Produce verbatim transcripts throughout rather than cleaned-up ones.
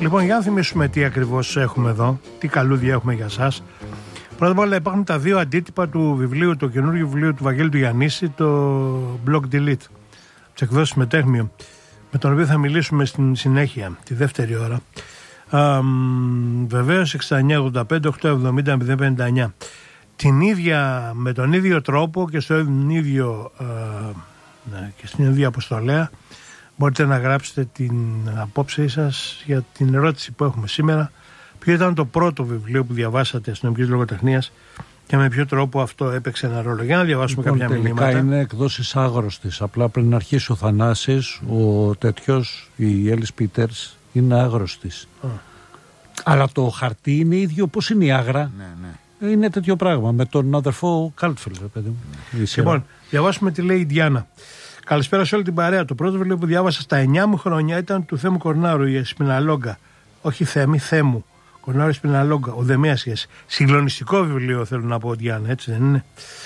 Λοιπόν, για να θυμίσουμε τι ακριβώς έχουμε εδώ, τι καλούδια έχουμε για σας. Πρώτα απ' όλα υπάρχουν τα δύο αντίτυπα του βιβλίου, το καινούργιο βιβλίο του Βαγγέλη του Γιαννίση, το Block Delete, τις εκδόσεις Μετέχμιο, με τον οποίο θα μιλήσουμε στην συνέχεια, τη δεύτερη ώρα. Α, βεβαίως εξήντα εννιά ογδόντα πέντε οκτακόσια εβδομήντα μηδέν πενήντα εννιά. Την ίδια, με τον ίδιο τρόπο και στον ίδιο α, ναι, και στην ίδια αποστολέα μπορείτε να γράψετε την απόψη σας για την ερώτηση που έχουμε σήμερα. Ποιο ήταν το πρώτο βιβλίο που διαβάσατε αστυνομικής λογοτεχνίας και με ποιο τρόπο αυτό έπαιξε ένα ρόλο? Για να διαβάσουμε λοιπόν, κάποια μηνύματα. Τελικά είναι εκδόσεις Άγρωστης. Απλά πριν να αρχίσει ο Θανάσης, ο τέτοιος, η Έλλης Πίτερς, είναι Άγρωστης. Oh. Αλλά το χαρτί είναι ίδιο, πώς είναι η Άγρα. Ναι, ναι. Είναι τέτοιο πράγμα με τον αδερφό Κάλτφελ, παιδί μου. Λοιπόν, διαβάσουμε τι λέει η Διάννα. Καλησπέρα σε όλη την παρέα. Το πρώτο βιβλίο που διάβασα στα εννιά μου χρόνια ήταν του Θέμου Κορνάρου, η Σπιναλόγκα. Όχι Θέμη, Θέμου. Κορνάρου Σπιναλόγκα, οδεμία σχέση. Συγκλονιστικό βιβλίο, θέλω να πω, Διάννα, έτσι δεν είναι?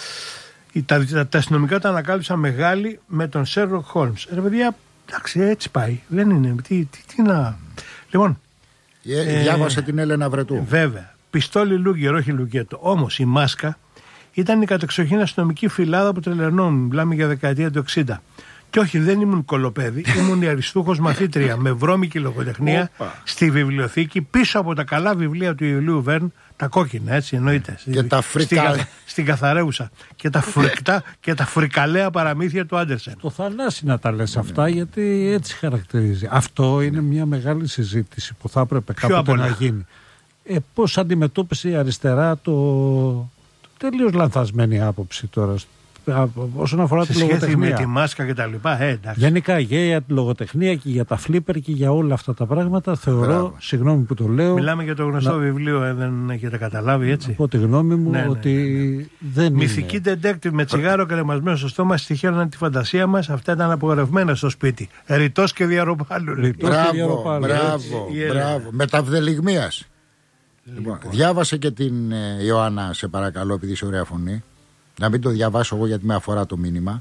Τα, τα, τα αστυνομικά τα ανακάλυψα μεγάλη με τον Σέρλοκ Χόλμς. Ρε παιδιά, εντάξει, έτσι πάει. Δεν είναι. Τι, τι, τι να. Λοιπόν. Ε, διάβασε ε, την Έλενα Βρετού. Βέβαια. Πιστόλι Λούγκερ, όχι Λουκέτο. Όμως η Μάσκα ήταν η κατεξοχήν αστυνομική φυλάδα που τρελαινόμουν. Μιλάμε για δεκαετία του εξήντα. Και όχι, δεν ήμουν κολοπέδι, ήμουν η αριστούχος μαθήτρια με βρώμικη λογοτεχνία στη βιβλιοθήκη πίσω από τα καλά βιβλία του Ιουλίου Βέρν, τα κόκκινα, έτσι εννοείται. Και τα φρικα... Στην, στην καθαρέουσα. Και τα, φρικτά, και τα φρικαλαία παραμύθια του Άντερσεν. Το Θανάση να τα λες αυτά, γιατί έτσι χαρακτηρίζει. Αυτό είναι μια μεγάλη συζήτηση που θα έπρεπε κάποτε να γίνει. Ε, πώς αντιμετώπισε η αριστερά το, το τελείως λανθασμένη άποψη τώρα όσον αφορά σε τη λογοτεχνία. Με τη Μάσκα και τα λοιπά. Ε, Γενικά και για τη λογοτεχνία και για τα φλίπερ και για όλα αυτά τα πράγματα θεωρώ, Μπράβο. συγγνώμη που το λέω. Μιλάμε για το γνωστό να... βιβλίο, ε, δεν έχετε καταλάβει, έτσι. Από τη γνώμη μου, ναι, ότι ναι, ναι, ναι. δεν Μυθική είναι. detective με τσιγάρο κρεμασμένο στο στόμα στοιχείωναν τη φαντασία μας. Αυτά ήταν απογορευμένα στο σπίτι. Ρητός και διαρροπάλου. Μπράβο, μπράβο, μπράβο. Μεταβδελιγμίας. Λοιπόν, διάβασε και την ε, Ιωάννα, σε παρακαλώ, επειδή είσαι ωραία φωνή. Να μην το διαβάσω εγώ γιατί με αφορά το μήνυμα.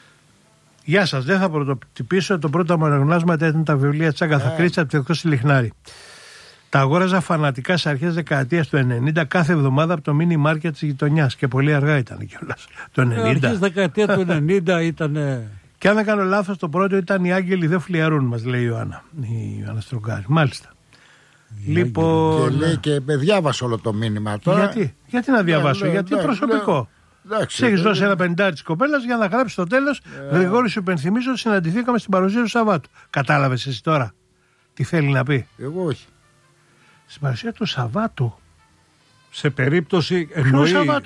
Γεια σας, δεν θα πρωτοτυπήσω. Το πρώτο μου αναγνώσματα ήταν τα βιβλία της Άγκαθα Κρίστη από το εκδόσεις Λιχνάρη. Τα αγόραζα φανατικά σε αρχές δεκαετίας του ενενήντα κάθε εβδομάδα από το μίνι μάρκετ της γειτονιάς. Και πολύ αργά ήταν κιόλας. Το ενενήντα. Αρχές δεκαετία του ενενήντα ήταν. Και αν δεν κάνω λάθος, το πρώτο ήταν οι Άγγελοι δεν φλιαρούν, μας λέει η Ιωάννα. Η Ιωάννα Στρογγάρη. Μάλιστα. Λοιπόν. Και λέει και διάβασε όλο το μήνυμα τώρα. Γιατί, γιατί να διαβάσω, yeah, γιατί yeah, προσωπικό. Σε έχει δώσει ένα πενηντάρι τη κοπέλα για να γράψει στο τέλος. Yeah. Γρηγόρη, σου υπενθυμίζω ότι συναντηθήκαμε στην παρουσία του Σαββάτου. Κατάλαβες εσύ τώρα τι θέλει να πει? Εγώ όχι. Στην παρουσία του Σαββάτου. Σε περίπτωση εννοεί